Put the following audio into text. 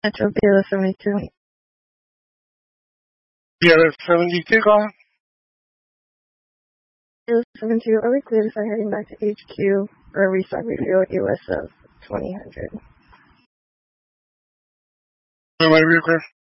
Metro PLS 72. PLS 72 calling. PLS 72, are we clear to start heading back to HQ for a restock refuel at US of 2000? Am I clear?